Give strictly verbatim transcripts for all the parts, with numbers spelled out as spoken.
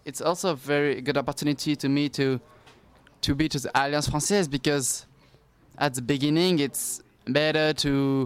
it's also a very good opportunity to me to to be to the Alliance Française, because at the beginning it's better to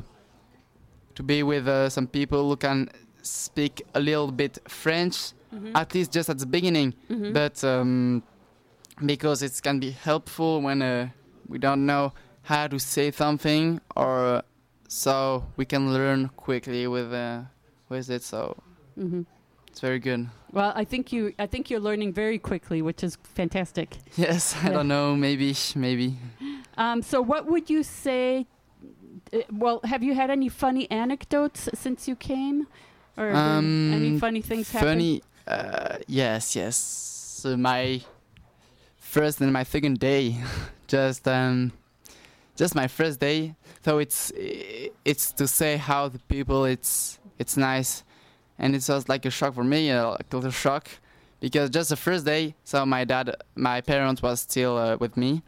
to be with uh, some people who can speak a little bit French, Mhm. at least just at the beginning. Mhm. But um, because it can be helpful when uh, we don't know how to say something, or uh, so we can learn quickly with uh, with it. So Mhm. it's very good. Well, I think you. I think you're learning very quickly, which is fantastic. Yes, I Yeah. don't know, maybe, maybe. Um, so, what would you say? Uh, well, have you had any funny anecdotes since you came, or been any Um, funny things happen? Funny, uh, yes, yes. So my first and my second day, just um, just my first day. So it's it's to say how the people, it's it's nice, and it was like a shock for me, uh, like a little shock, because just the first day. So my dad, my parents was still uh, with me,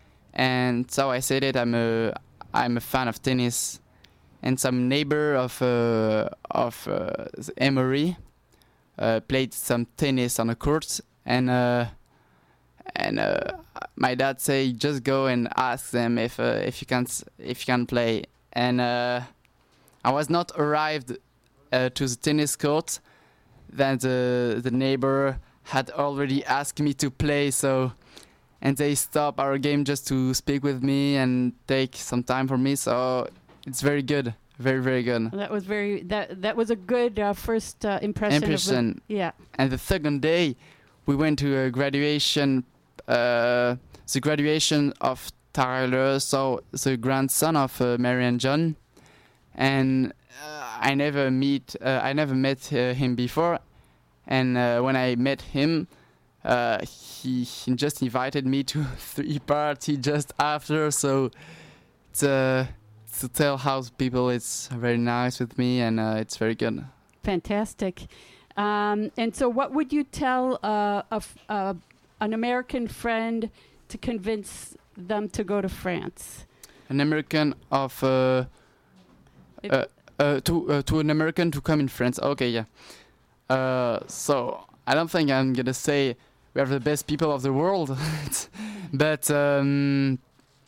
and so I said it. I'm a I'm a fan of tennis, and some neighbor of uh, of uh, Emery uh, played some tennis on a court, and uh, and uh, my dad say just go and ask them if uh, if you can s- if you can play. And uh, I was not arrived uh, to the tennis court, then the the neighbor had already asked me to play. So, and they stop our game just to speak with me and take some time for me. So it's very good, very very good. That was very. That that was a good uh, first uh, impression. Impression. Of the, yeah. And the second day, we went to a graduation, uh, the graduation of Tyler, so the grandson of uh, Mary and John. And uh, I never meet, uh, I never met uh, him before. And uh, when I met him, uh, he, he just invited me to three party just after. So to, to tell how people, it's very nice with me, and uh, it's very good. Fantastic. Um, and so, what would you tell uh, a f- uh, an American friend to convince them to go to France? An American of uh, It- uh, uh, to uh, to an American to come in France. Okay, yeah. Uh, so I don't think I'm gonna say we are the best people of the world, but um,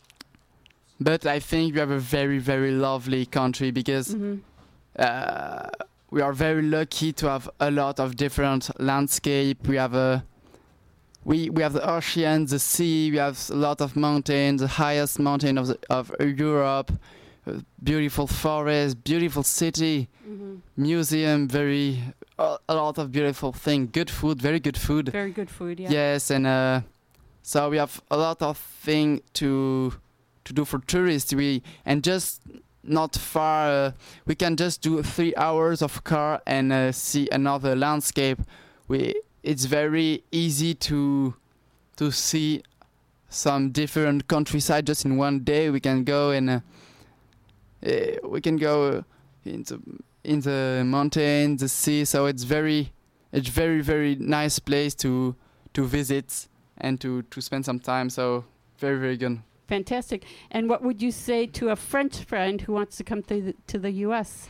but I think we have a very very lovely country, because Mhm. uh, we are very lucky to have a lot of different landscape. We have a we we have the ocean, the sea. We have a lot of mountains, the highest mountain of the, of Europe. uh, Beautiful forest, beautiful city, Mhm. museum. Very a, a lot of beautiful thing. Good food, very good food. Very good food. Yeah. Yes, and uh, so we have a lot of thing to to do for tourists. We and just not far. Uh, we can just do three hours of car and uh, see another landscape. We it's very easy to to see some different countryside just in one day. We can go and uh, uh, we can go in the in the mountain, the sea. So it's very it's very very nice place to to visit and to to spend some time. So very very good. Fantastic. And what would you say to a French friend who wants to come to the, to the U S?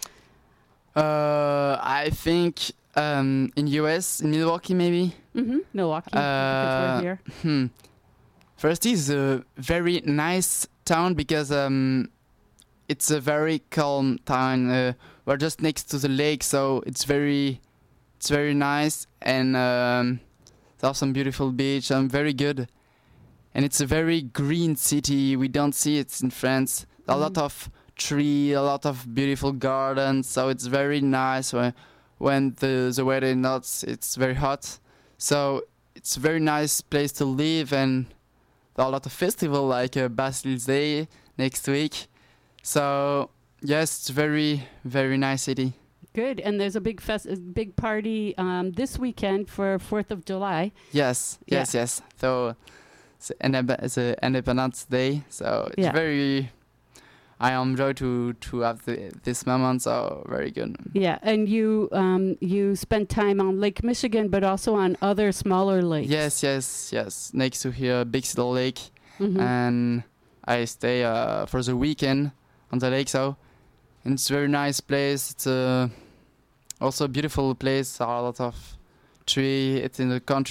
Uh, I think um, in U S, in Milwaukee maybe. Mm-hmm. Milwaukee. because Uh, we're here. Hmm. First, it's a very nice town, because um, it's a very calm town. Uh, we're just next to the lake, so it's very, it's very nice, and um, there's some beautiful beach. Um, very good, and it's a very green city. We don't see it in France. A lot Mhm. of tree, a lot of beautiful gardens. So it's very nice when when the the weather is not, it's very hot. So it's a very nice place to live, and there are a lot of festival like uh, Bastille's Day next week. So yes, it's very very nice city. Good. And there's a big fest, a big party um, this weekend for Fourth of July. Yes, yes, yes. So it's, indep- it's a Independence Day. So it's Yeah. very. I enjoy to to have the, this moment. So very good. Yeah, and you um, you spend time on Lake Michigan, but also on other smaller lakes. Yes, yes, yes. Next to here, Big Cedar Lake, Mhm. and I stay uh, for the weekend on the lake. So and it's a very nice place. It's uh, also a beautiful place. There are a lot of tree. It's in the country.